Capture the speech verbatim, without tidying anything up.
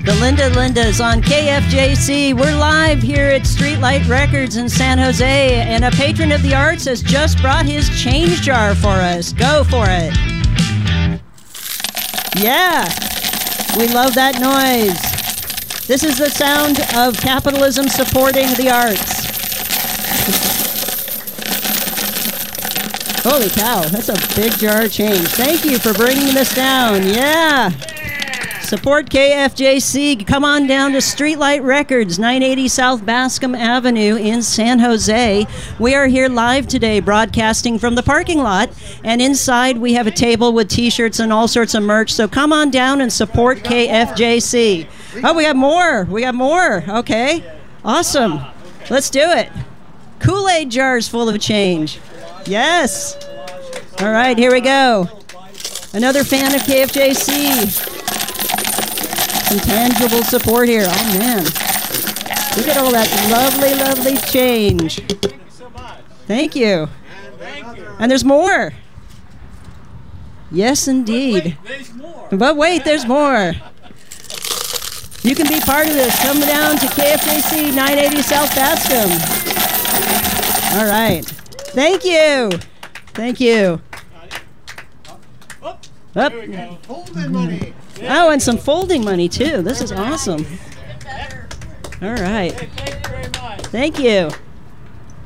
The Linda Lindas on K F J C. We're live here at Streetlight Records in San Jose, and a patron of the arts has just brought his change jar for us. Go for it. Yeah, we love that noise. This is the sound of capitalism supporting the arts. Holy cow, that's a big jar of change. Thank you for bringing this down. Yeah. Support K F J C. Come on down to Streetlight Records, nine eighty South Bascom Avenue in San Jose. We are here live today broadcasting from the parking lot, and inside we have a table with t-shirts and all sorts of merch, so come on down and support K F J C. Oh, we got more. We got more. Okay. Awesome. Let's do it. Kool-Aid jars full of change. Yes. All right, here we go. Another fan of K F J C. Some tangible support here. Oh, man. Look at all that lovely, lovely change. Thank you. And there's more. Yes, indeed. But wait, there's more. You can be part of this. Come down to K F J C, nine eighty South Bascom. All right. Thank you. Thank you. Up. Folding money. Oh, and some folding money, too. This is awesome. All right. Thank you very much. Thank you.